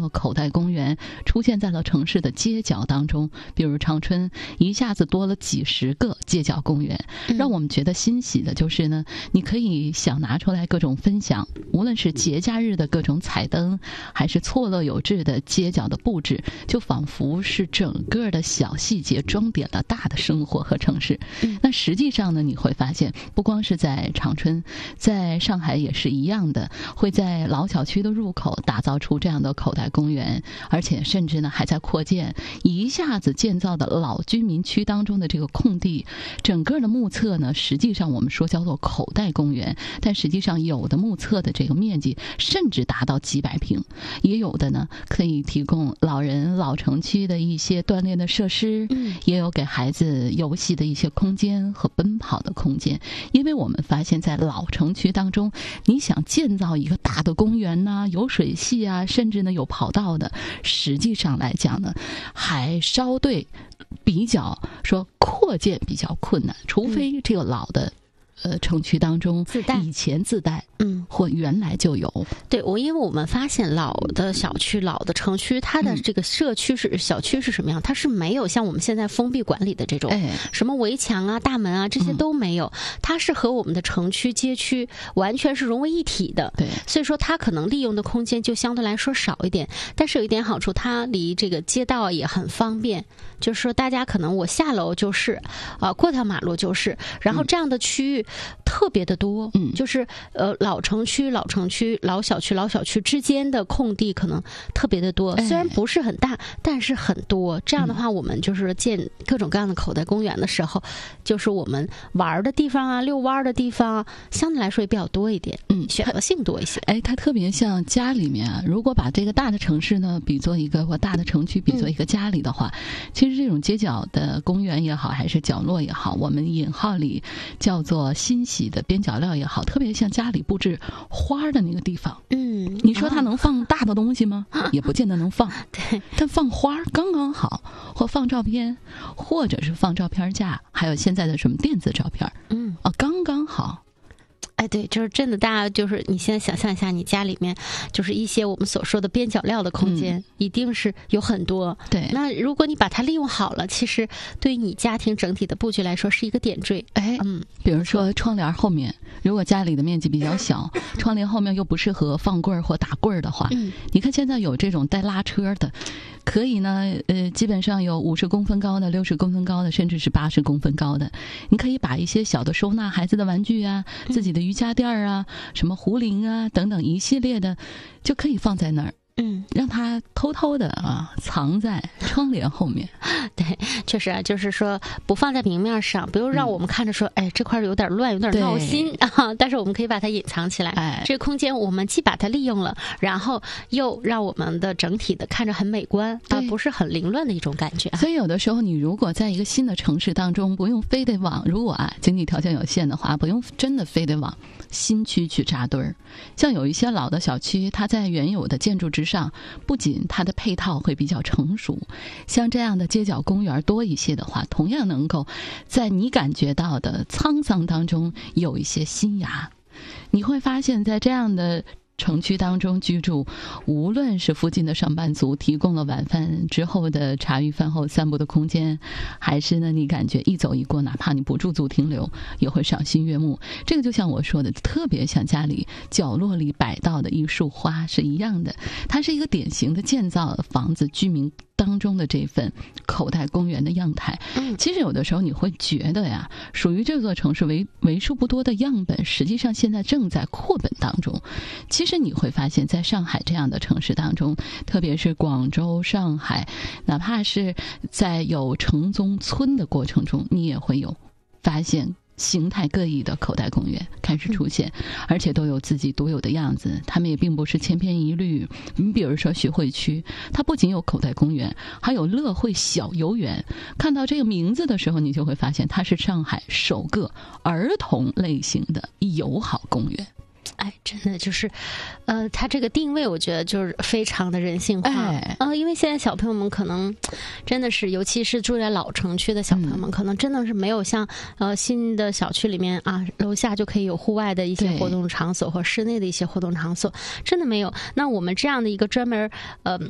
个口袋公园出现在了城市的街角当中，比如长春一下子多了几十个街角公园。让我们觉得欣喜的就是呢，你可以想拿出来各种分享，无论是节假日的各种彩灯，还是错落有致的街角的布置，就仿佛是整个的小细节装点了大的生活和城市。那实际上呢，你会发现不光是在长春，在上海也是一样的，会在老小区的入口打造出这样的口袋公园，而且甚至呢还在扩建，一下子建造的老居民区当中的这个空地，整个的目测呢，实际上我们说叫做口袋公园，但实际上有的目测的这个面积甚至达到几百平，也有的呢可以提供老人老城区的一些锻炼的设施，也有给孩子游戏的一些空间和奔跑的空间。因为我们发现在老城区当中，你想建造一个大的公园呢，有水系啊，甚至呢有跑道的，实际上来讲呢还稍对比较说扩建比较困难，除非这个老的城区当中以前自带或原来就有。 对，因为我们发现老的小区老的城区它的这个社区小区是什么样，它是没有像我们现在封闭管理的这种什么围墙啊大门啊这些都没有，它是和我们的城区街区完全是融为一体的。 对， 所以说它可能利用的空间就相对来说少一点，但是有一点好处，它离这个街道也很方便，就是说大家可能我下楼就是过条马路就是，然后这样的区域特别的多，就是老城区、老小区之间的空地可能特别的多，虽然不是很大，但是很多。这样的话，我们就是建各种各样的口袋公园的时候，就是我们玩的地方啊、遛弯的地方啊，相对来说也比较多一点，选择性多一些。 它特别像家里面啊，如果把这个大的城市呢比作一个或大的城区比作一个家里的话，其实这种街角的公园也好，还是角落也好，我们引号里叫做欣喜的边角料也好，特别像家里布置花的那个地方。你说它能放大的东西吗？也不见得能放。 对， 但放花刚刚好，或放照片，或者是放照片架，还有现在的什么电子照片，刚刚好。 对，就是真的，大家就是你现在想象一下，你家里面就是一些我们所说的边角料的空间，一定是有很多。 对， 那如果你把它利用好了，其实对于你家庭整体的布局来说是一个点缀。 比如说窗帘后面，如果家里的面积比较小，窗帘后面又不适合放棍儿或打棍儿的话，你看现在有这种带拉车的。可以呢，基本上有50公分高的、60公分高的，甚至是80公分高的。你可以把一些小的收纳孩子的玩具啊、自己的瑜伽垫啊、什么壶铃啊等等一系列的，就可以放在那儿。让它偷偷的藏在窗帘后面。 对，确实啊，就是说不放在明面上，不用让我们看着说，这块有点乱，有点闹心啊。但是我们可以把它隐藏起来。这个空间我们既把它利用了，然后又让我们的整体的看着很美观，而不是很凌乱的一种感觉。 所以有的时候你如果在一个新的城市当中，不用非得往，如果经济条件有限的话，不用真的非得往新区去扎堆儿。像有一些老的小区，它在原有的建筑之上，不仅它的配套会比较成熟，像这样的街角公园多一些的话，同样能够在你感觉到的沧桑当中有一些新芽。你会发现在这样的城区当中居住，无论是附近的上班族提供了晚饭之后的茶余饭后散步的空间，还是呢你感觉一走一过，哪怕你不驻足停留也会赏心悦目。这个就像我说的，特别像家里角落里摆到的一束花是一样的，它是一个典型的建造房子居民当中的这份口袋公园的样态。其实有的时候你会觉得呀，属于这座城市为数不多的样本，实际上现在正在扩本当中。其实你会发现在上海这样的城市当中，特别是广州、上海，哪怕是在有城中村的过程中，你也会有发现形态各异的口袋公园开始出现，而且都有自己独有的样子。他们也并不是千篇一律。你比如说徐汇区，它不仅有口袋公园，还有乐汇小游园。看到这个名字的时候，你就会发现它是上海首个儿童类型的友好公园。 真的就是，它这个定位我觉得就是非常的人性化。因为现在小朋友们可能真的是，尤其是住在老城区的小朋友们，可能真的是没有像新的小区里面楼下就可以有户外的一些活动场所或室内的一些活动场所，真的没有。那我们这样的一个专门